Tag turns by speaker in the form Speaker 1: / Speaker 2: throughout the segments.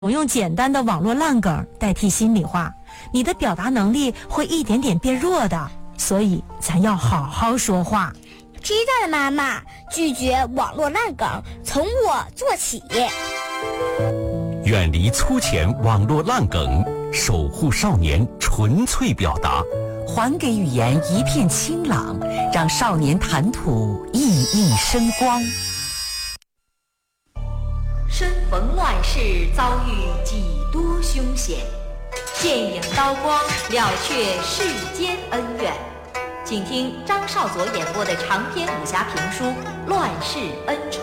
Speaker 1: 用简单的网络烂梗代替心里话，你的表达能力会一点点变弱的，所以咱要好好说话。
Speaker 2: 知道了，妈妈，拒绝网络烂梗，从我做起。
Speaker 3: 远离粗浅网络烂梗，守护少年纯粹表达，
Speaker 4: 还给语言一片清朗，让少年谈吐熠熠生光。
Speaker 5: 身逢乱世，遭遇几多凶险，剑影刀光，了却世间恩怨。请听张少佐演播的长篇武侠评书《乱世恩仇》。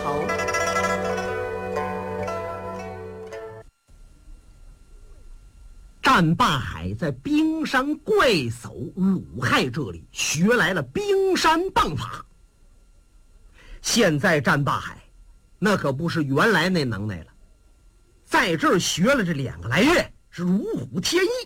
Speaker 6: 战霸海在冰山怪叟鲁害这里学来了冰山棒法。现在战霸海那可不是原来那能耐了，在这儿学了这2个来月，是如虎添翼。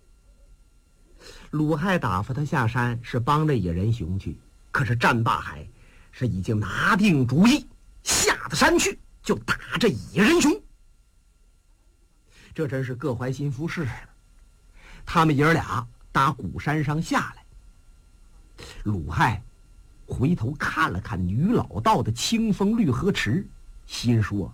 Speaker 6: 鲁害打发他下山是帮着野人熊去，可是战霸海是已经拿定主意，下得山去就打这野人熊。这真是各怀心腹事。他们爷俩打鼓山上下来，鲁害回头看了看女老道的清风绿荷池，心说：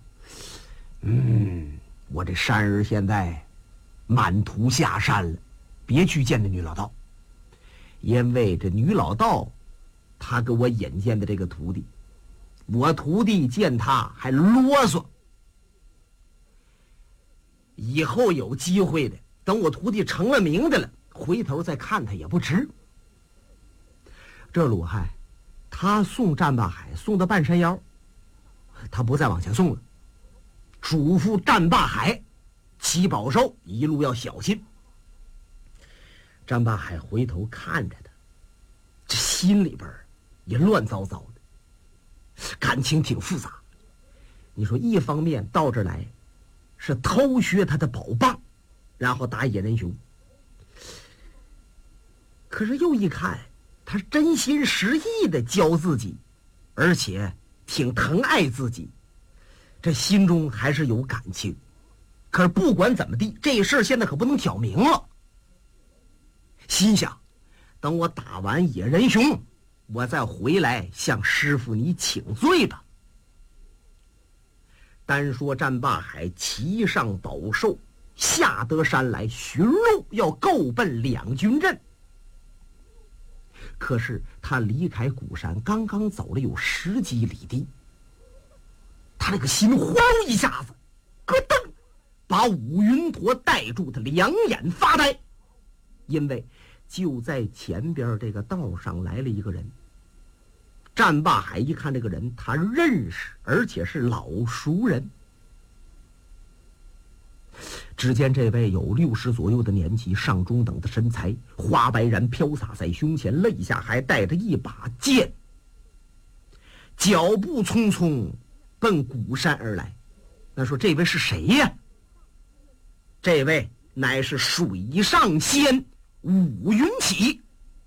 Speaker 6: 我这山儿现在满途下山了，别去见那女老道，因为这女老道她给我引荐的这个徒弟，我徒弟见她还啰嗦，以后有机会的，等我徒弟成了名的了，回头再看他也不迟。这鲁害他送战霸海送到半山腰，他不再往前送了，嘱咐战霸海骑宝兽一路要小心。战霸海回头看着他，这心里边也乱糟糟的，感情挺复杂。你说一方面到这儿来是偷学他的宝棒，然后打野人熊，可是又一看他真心实意的教自己，而且挺疼爱自己，这心中还是有感情。可是不管怎么地，这事现在可不能挑明了。心想，等我打完野人熊，我再回来向师傅你请罪吧。单说战霸海骑上宝兽，下得山来，寻路要够奔两军阵。可是他离开鼓山刚刚走了有10几里地，他那个心慌一下子，咯噔，把武云陀带住，他两眼发呆。因为就在前边这个道上来了一个人。战霸海一看这个人，他认识，而且是老熟人。只见这位有60左右的年纪，上中等的身材，花白髯飘洒在胸前，肋下还带着一把剑，脚步匆匆奔鼓山而来。那说这位是谁呀？这位乃是水上仙武云起。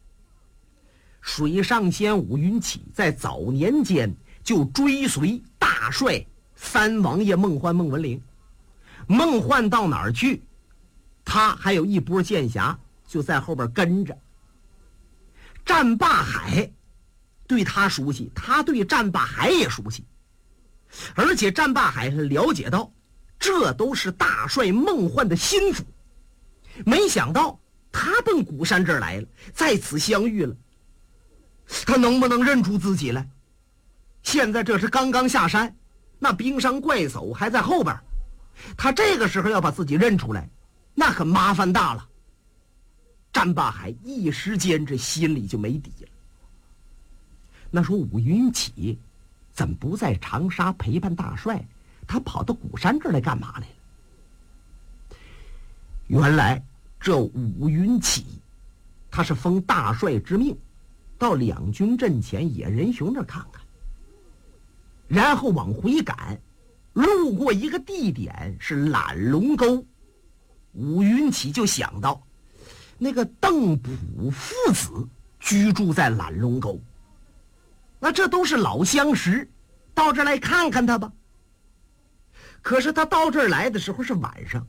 Speaker 6: 水上仙武云起在早年间就追随大帅三王爷孟焕孟文龄，孟焕到哪儿去，他还有一波剑侠就在后边跟着。战霸海对他熟悉，他对战霸海也熟悉，而且战霸海是了解到这都是大帅孟焕的心腹，没想到他奔鼓山这儿来了，在此相遇了，他能不能认出自己来？现在这是刚刚下山，那冰山怪叟还在后边，他这个时候要把自己认出来，那可麻烦大了。战霸海一时间这心里就没底了。那说武云起怎么不在长沙陪伴大帅，他跑到鼓山这儿来干嘛来了？原来这武云起他是奉大帅之命到两军阵前野人熊这儿看看，然后往回赶，路过一个地点是懒龙沟。武云起就想到那个邓普父子居住在懒龙沟，那这都是老相识，到这儿来看看他吧。 可是他到这儿来的时候是晚上，